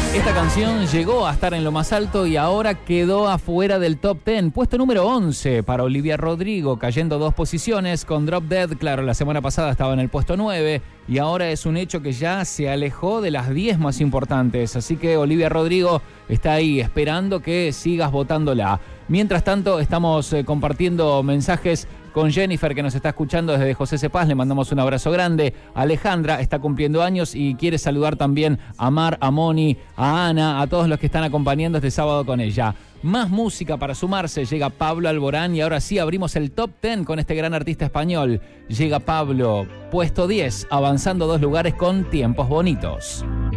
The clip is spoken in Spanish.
Esta canción llegó a estar en lo más alto y ahora quedó afuera del top 10. Puesto número 11 para Olivia Rodrigo, cayendo 2 posiciones con Drop Dead. Claro, la semana pasada estaba en el puesto 9 y ahora es un hecho que ya se alejó de las 10 más importantes. Así que Olivia Rodrigo está ahí esperando que sigas votándola. Mientras tanto, estamos compartiendo mensajes con Jennifer, que nos está escuchando desde José Cepaz. Le mandamos un abrazo grande. Alejandra está cumpliendo años y quiere saludar también a Mar, a Moni, a Ana, a todos los que están acompañando este sábado con ella. Más música para sumarse. Llega Pablo Alborán y ahora sí abrimos el top 10 con este gran artista español. Llega Pablo, puesto 10, avanzando 2 lugares con Tiempos Bonitos.